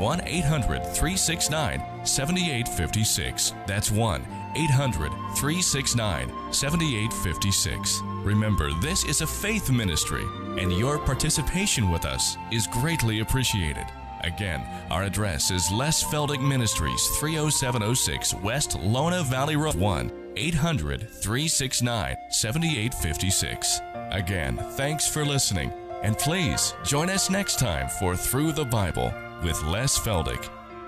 1-800-369-7856. That's 1-800-369-7856. Remember, this is a faith ministry, and your participation with us is greatly appreciated. Again, our address is Les Feldick Ministries, 30706 West Lona Valley Road, 1-800-369-7856. Again, thanks for listening, and please join us next time for Through the Bible with Les Feldick.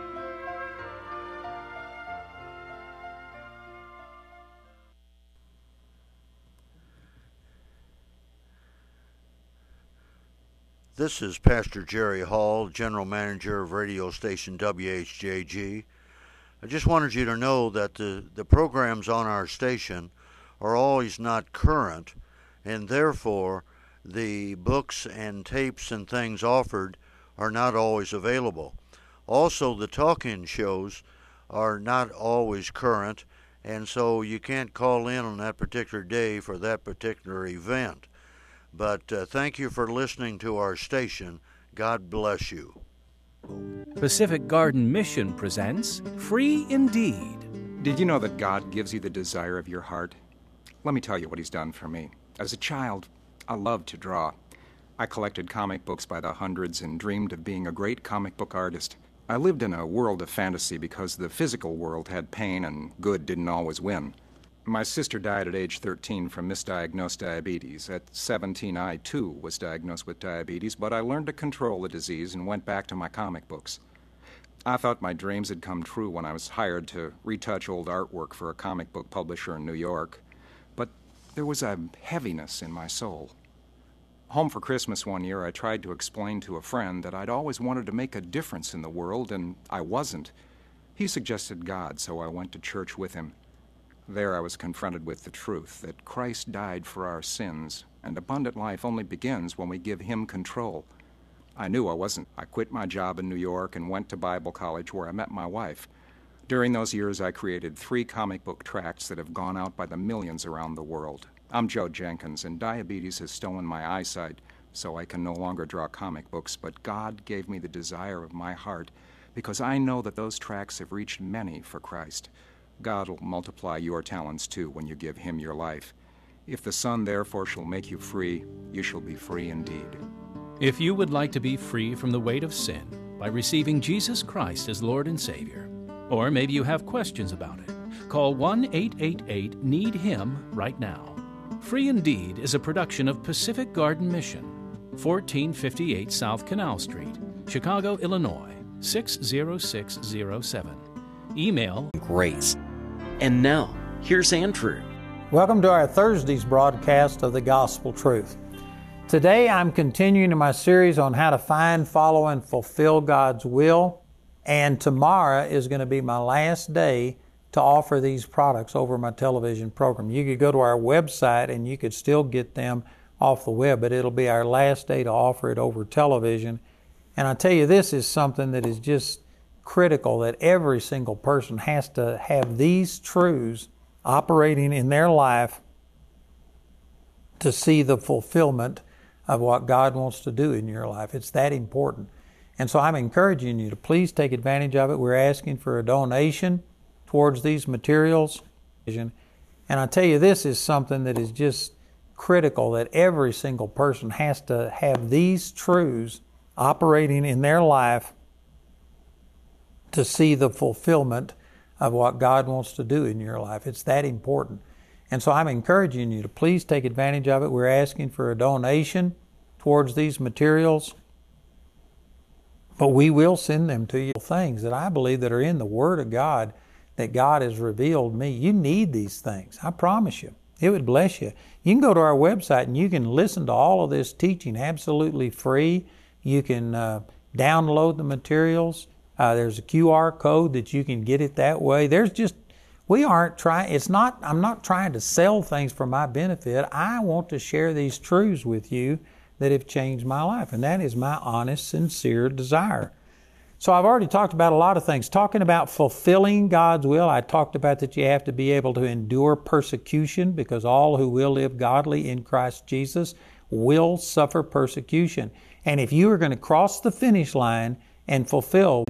This is Pastor Jerry Hall, General Manager of radio station WHJG. I just wanted you to know that the programs on our station are always not current, and therefore the books and tapes and things offered are not always available. Also, the talk-in shows are not always current, and so you can't call in on that particular day for that particular event. But thank you for listening to our station. God bless you. Pacific Garden Mission presents Free Indeed. Did you know that God gives you the desire of your heart? Let me tell you what He's done for me. As a child, I loved to draw. I collected comic books by the hundreds and dreamed of being a great comic book artist. I lived in a world of fantasy because the physical world had pain and good didn't always win. My sister died at age 13 from misdiagnosed diabetes. At 17, I, too, was diagnosed with diabetes, but I learned to control the disease and went back to my comic books. I thought my dreams had come true when I was hired to retouch old artwork for a comic book publisher in New York. But there was a heaviness in my soul. Home for Christmas one year, I tried to explain to a friend that I'd always wanted to make a difference in the world, and I wasn't. He suggested God, so I went to church with him. There I was confronted with the truth that Christ died for our sins, and abundant life only begins when we give Him control. I knew I wasn't. I quit my job in New York and went to Bible college where I met my wife. During those years, I created 3 comic book tracts that have gone out by the millions around the world. I'm Joe Jenkins, and diabetes has stolen my eyesight, so I can no longer draw comic books, but God gave me the desire of my heart because I know that those tracts have reached many for Christ. God will multiply your talents too when you give Him your life. If the Son therefore shall make you free, you shall be free indeed. If you would like to be free from the weight of sin by receiving Jesus Christ as Lord and Savior, or maybe you have questions about it, call 1-888-NEED-HIM right now. Free Indeed is a production of Pacific Garden Mission, 1458 South Canal Street, Chicago, Illinois, 60607. Email Grace. And now, here's Andrew. Welcome to our Thursday's broadcast of the Gospel Truth. Today I'm continuing in my series on how to find, follow, and fulfill God's will. And tomorrow is going to be my last day to offer these products over my television program. You could go to our website and you could still get them off the web, but it'll be our last day to offer it over television. And I tell you, this is something that is just critical, that every single person has to have these truths operating in their life to see the fulfillment of what God wants to do in your life. It's that important. And so I'm encouraging you to please take advantage of it. We're asking for a donation towards these materials. And I tell you, this is something that is just critical, that every single person has to have these truths operating in their life to see the fulfillment of what God wants to do in your life. It's that important. And so I'm encouraging you to please take advantage of it. We're asking for a donation towards these materials, but we will send them to you. Things that I believe that are in the Word of God that God has revealed me. You need these things. I promise you. It would bless you. You can go to our website and you can listen to all of this teaching absolutely free. You can download the materials. There's a QR code that you can get it that way. I'm not trying to sell things for my benefit. I want to share these truths with you that have changed my life. And that is my honest, sincere desire. So I've already talked about a lot of things. Talking about fulfilling God's will, I talked about that you have to be able to endure persecution, because all who will live godly in Christ Jesus will suffer persecution. And if you are going to cross the finish line and fulfill